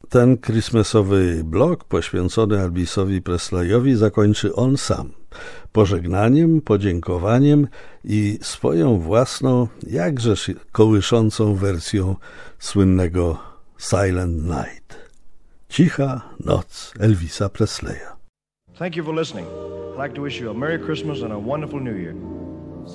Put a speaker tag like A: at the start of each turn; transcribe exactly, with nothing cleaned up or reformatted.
A: ten Christmasowy blok poświęcony Elvisowi Presleyowi zakończy on sam. Pożegnaniem, podziękowaniem i swoją własną, jakżeż kołyszącą wersją słynnego Silent Night. Cicha noc Elvisa Presleya.
B: Thank you for listening. I'd like to wish you a Merry Christmas and a wonderful New Year.